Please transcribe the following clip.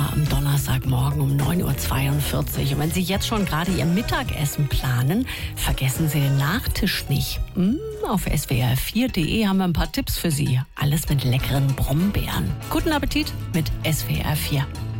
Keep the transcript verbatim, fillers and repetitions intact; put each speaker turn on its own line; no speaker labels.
immer am Donnerstagmorgen um neun Uhr zweiundvierzig. Und wenn Sie jetzt schon gerade Ihr Mittagessen planen, vergessen Sie den Nachtisch nicht. Mmh, auf S W R vier Punkt de haben wir ein paar Tipps für Sie. Alles mit leckeren Brombeeren. Guten Appetit mit S W R vier.